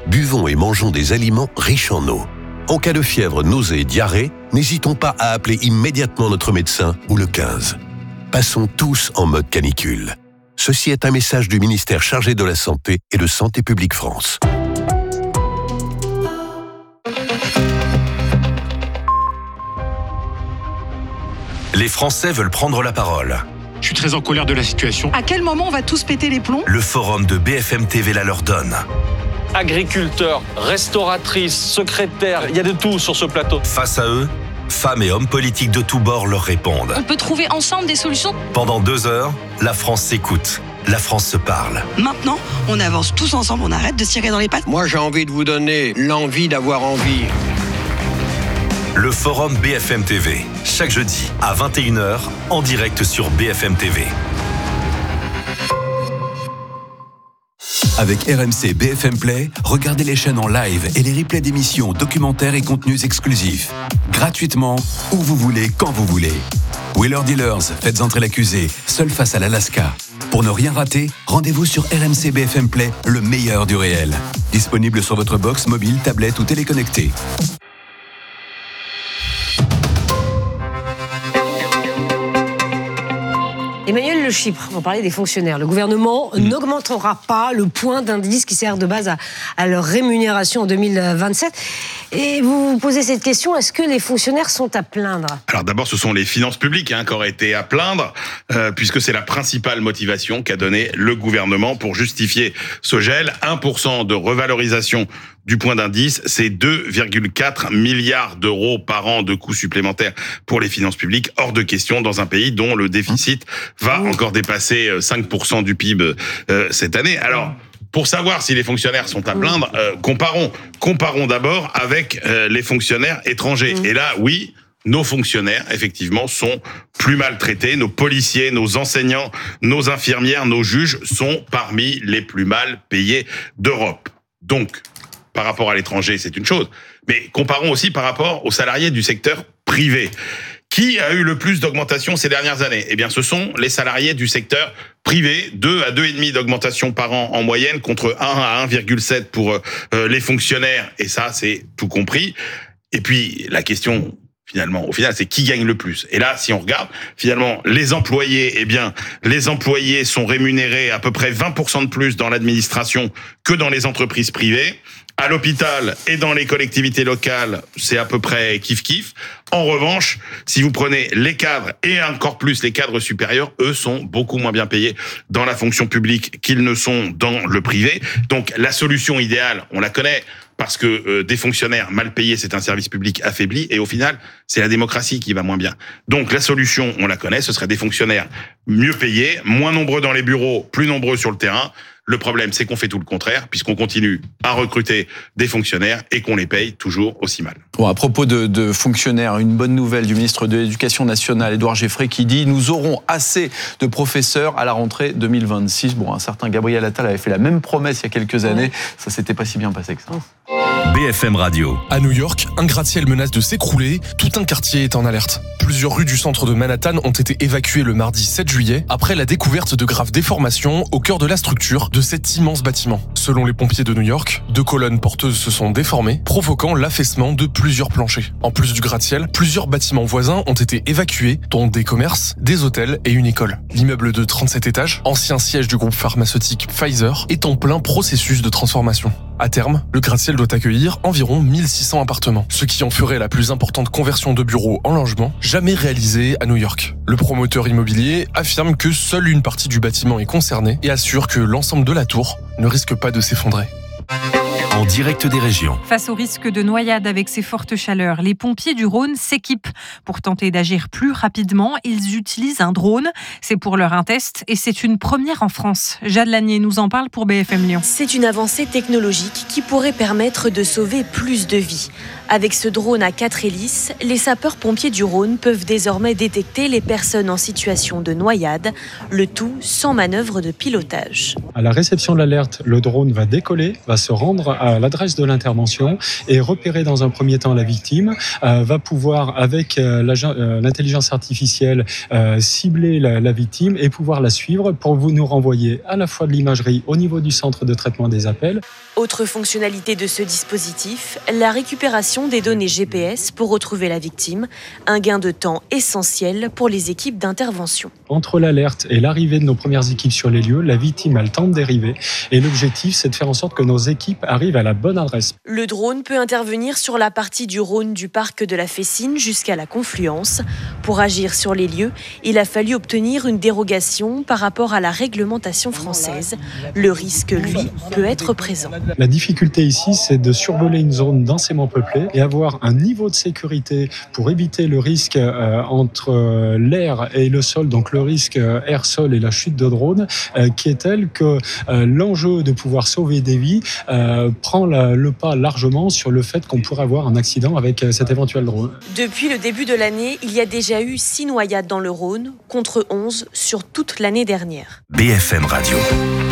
buvons et mangeons des aliments riches en eau. En cas de fièvre, nausée, diarrhée, n'hésitons pas à appeler immédiatement notre médecin ou le 15. Passons tous en mode canicule. Ceci est un message du ministère chargé de la Santé et de Santé publique France. Les Français veulent prendre la parole. Je suis très en colère de la situation. À quel moment on va tous péter les plombs ? Le forum de BFM TV la leur donne. Agriculteurs, restauratrices, secrétaires, il y a de tout sur ce plateau. Face à eux, femmes et hommes politiques de tous bords leur répondent. On peut trouver ensemble des solutions. Pendant 2 heures, la France s'écoute. La France se parle. Maintenant, on avance tous ensemble, on arrête de se tirer dans les pattes. Moi, j'ai envie de vous donner l'envie d'avoir envie. Le forum BFM TV, chaque jeudi à 21h, en direct sur BFM TV. Avec RMC BFM Play, regardez les chaînes en live et les replays d'émissions, documentaires et contenus exclusifs. Gratuitement, où vous voulez, quand vous voulez. Wheeler Dealers, faites entrer l'accusé, seul face à l'Alaska. Pour ne rien rater, rendez-vous sur RMC BFM Play, le meilleur du réel. Disponible sur votre box mobile, tablette ou téléconnectée. Emmanuel Le Chypre, on parlait des fonctionnaires. Le gouvernement n'augmentera pas le point d'indice qui sert de base à leur rémunération en 2027. Et vous vous posez cette question, est-ce que les fonctionnaires sont à plaindre ? Alors d'abord, ce sont les finances publiques qui auraient été à plaindre, puisque c'est la principale motivation qu'a donnée le gouvernement pour justifier ce gel. 1% de revalorisation du point d'indice, c'est 2,4 milliards d'euros par an de coûts supplémentaires pour les finances publiques. Hors de question dans un pays dont le déficit va encore dépasser 5% du PIB cette année. Alors, pour savoir si les fonctionnaires sont à plaindre, comparons d'abord avec les fonctionnaires étrangers. Et là, oui, nos fonctionnaires, effectivement, sont plus maltraités. Nos policiers, nos enseignants, nos infirmières, nos juges sont parmi les plus mal payés d'Europe. Donc, par rapport à l'étranger, c'est une chose. Mais comparons aussi par rapport aux salariés du secteur privé. Qui a eu le plus d'augmentation ces dernières années ? Eh bien, ce sont les salariés du secteur privé, 2 à 2,5 d'augmentation par an en moyenne, contre 1 à 1,7 pour les fonctionnaires. Et ça, c'est tout compris. Et puis, la question, au final, c'est qui gagne le plus. Et là, si on regarde, finalement, les employés, les employés sont rémunérés à peu près 20% de plus dans l'administration que dans les entreprises privées. À l'hôpital et dans les collectivités locales, c'est à peu près kiff-kiff. En revanche, si vous prenez les cadres et encore plus les cadres supérieurs, eux sont beaucoup moins bien payés dans la fonction publique qu'ils ne sont dans le privé. Donc la solution idéale, on la connaît, parce que des fonctionnaires mal payés, c'est un service public affaibli, et au final, c'est la démocratie qui va moins bien. Donc la solution, on la connaît, ce serait des fonctionnaires mieux payés, moins nombreux dans les bureaux, plus nombreux sur le terrain. Le problème, c'est qu'on fait tout le contraire, puisqu'on continue à recruter des fonctionnaires et qu'on les paye toujours aussi mal. Bon, à propos de fonctionnaires, une bonne nouvelle du ministre de l'Éducation nationale, Édouard Geffray, qui dit « Nous aurons assez de professeurs à la rentrée 2026 ». Bon, un certain Gabriel Attal avait fait la même promesse il y a quelques années. Ça s'était pas si bien passé que ça. BFM Radio. À New York, un gratte-ciel menace de s'écrouler. Tout un quartier est en alerte. Plusieurs rues du centre de Manhattan ont été évacuées le mardi 7 juillet après la découverte de graves déformations au cœur de la structure de cet immense bâtiment. Selon les pompiers de New York, 2 colonnes porteuses se sont déformées, provoquant l'affaissement de plusieurs planchers. En plus du gratte-ciel, plusieurs bâtiments voisins ont été évacués, dont des commerces, des hôtels et une école. L'immeuble de 37 étages, ancien siège du groupe pharmaceutique Pfizer, est en plein processus de transformation. À terme, le gratte-ciel doit accueillir environ 1600 appartements, ce qui en ferait la plus importante conversion de bureaux en logement jamais réalisée à New York. Le promoteur immobilier affirme que seule une partie du bâtiment est concernée et assure que l'ensemble de la tour ne risque pas de s'effondrer. En direct des régions. Face au risque de noyade avec ces fortes chaleurs, les pompiers du Rhône s'équipent. Pour tenter d'agir plus rapidement, ils utilisent un drone. C'est pour leur un test et c'est une première en France. Jade Lanier nous en parle pour BFM Lyon. C'est une avancée technologique qui pourrait permettre de sauver plus de vies. Avec ce drone à 4 hélices, les sapeurs-pompiers du Rhône peuvent désormais détecter les personnes en situation de noyade, le tout sans manœuvre de pilotage. À la réception de l'alerte, le drone va décoller, va se rendre à l'adresse de l'intervention et repérer dans un premier temps la victime, va pouvoir avec l'intelligence artificielle cibler la victime et pouvoir la suivre pour vous nous renvoyer à la fois de l'imagerie au niveau du centre de traitement des appels. Autre fonctionnalité de ce dispositif, la récupération des données GPS pour retrouver la victime, un gain de temps essentiel pour les équipes d'intervention. Entre l'alerte et l'arrivée de nos premières équipes sur les lieux, la victime a le temps de dériver et l'objectif c'est de faire en sorte que nos équipes arrivent à la bonne adresse. Le drone peut intervenir sur la partie du Rhône du parc de la Fessine jusqu'à la Confluence. Pour agir sur les lieux, il a fallu obtenir une dérogation par rapport à la réglementation française. Le risque, lui, peut être présent. La difficulté ici, c'est de survoler une zone densément peuplée et avoir un niveau de sécurité pour éviter le risque entre l'air et le sol, donc le risque air-sol et la chute de drone, qui est tel que l'enjeu de pouvoir sauver des vies prend le pas largement sur le fait qu'on pourrait avoir un accident avec cet éventuel drone. Depuis le début de l'année, il y a déjà eu 6 noyades dans le Rhône, contre 11 sur toute l'année dernière. BFM Radio.